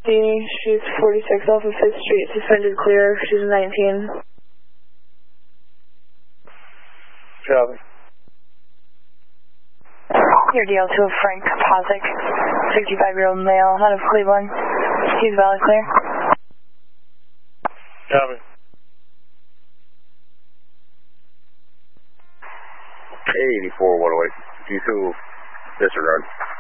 She's 46 off of 5th Street, suspended clear. She's a 19. Copy. Your DL2 of Frank Posick, 65-year-old male, out of Cleveland. He's valid clear. Copy. 84, 108. G2, disregard.